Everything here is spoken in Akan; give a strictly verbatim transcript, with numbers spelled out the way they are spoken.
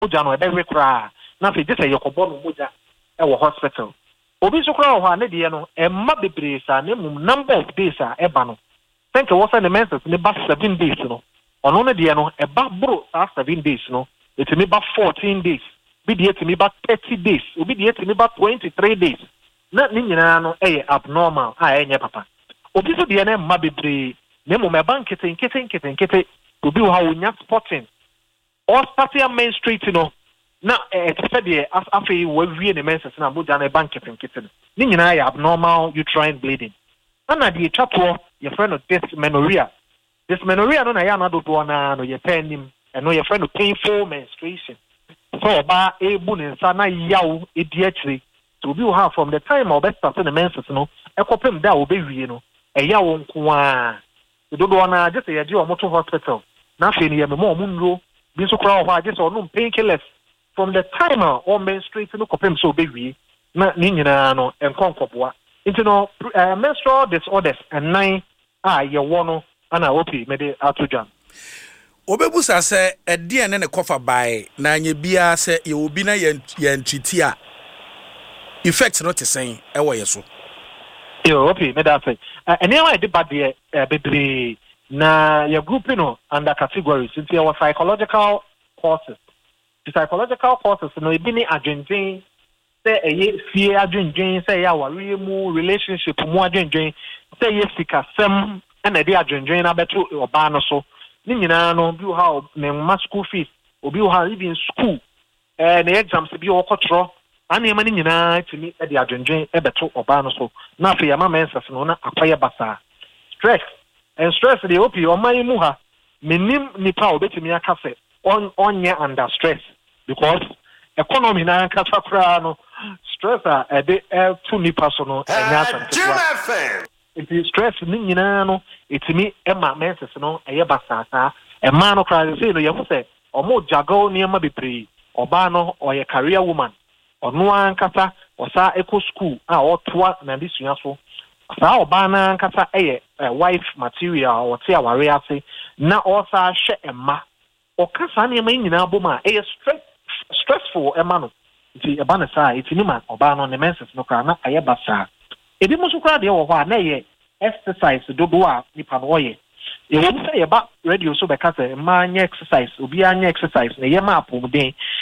moja no e be rekra na fe just e yokobo no moja e wo hospital obi so kra ho ne de no e ma bebre sa ne mum number of days a e ba no think e wo say the menses ne ba seven days no ono ne de no e ba bro sa seven days no it me ba fourteen days bi de it me ba thirty days obi de it me ba twenty-three days na ni nyina no e abnormal a enye papa obi so de na ma bebre ne mum e ba nkete nkete nkete nkete obi wo ha wonya spotting or starting main street no na eh said the afi we wie ne menses na boja na bank nkete ni nyina ya abnormal uterine bleeding na the chapo your friend of dysmenorrhea dysmenorrhea no na ya na do do na no ye penim and no your friend of painful menstruation so ba ebu ne nsa na yawo edi akire to be have from the time of start the menses no ekopem da wo be wie no e yawo nko a do do na just ye di o moto hospital na fe ni ye me mo mo nro bi so kra ho age so no painkillers from the time of menstruation no kopem so be wie na ni nyina no enkonkoboa into no uh, menstrual disorders and nine ah ye wono ana opi me de atojan obebusa se ede ne ne kofa bai na anye bia se ye obi na ye ntiti a effect no te sen e wo ye so yo opi me da say anyone dey bad there bedre na your group no under categories into your psychological courses the psychological courses no e bi ni adwendwen say eye fie adwendwen say ya ware mu relationship mu adwendwen say ye sika sem na dey adwendwen na beto oba no so ni nyina no bi ha ne ma school fees obi ha even school eh na exams bi o kotro ana ma ni nyina timi e dey adwendwen e beto oba no so na afi ya ma menses no na akoye basa stress and stress dey opi o man mu ha menim nipa obetimi aka se on onye under stress because economy na kasa kra no stress a e dey to nipa so no enya san it stress ni nyina no etimi e ma menses no eye basasa e ma no kra say no ye hu say omo jago ni ma bepre oba no oye career woman ono an kasa osa eco school a otoa na disua so sa oba na kasa eye wife material o te aware ase na osa hye emma o kasa na ma nyina boma eye stress stressful emma no ti eba na sa etini ma oba no ne menses no kra na aye basa ebi mo so kra de wo ho na ye exercise dodo a nipa no ye e wo say ye ba radio so be kasa ma nya exercise obi anya exercise na ye ma apom den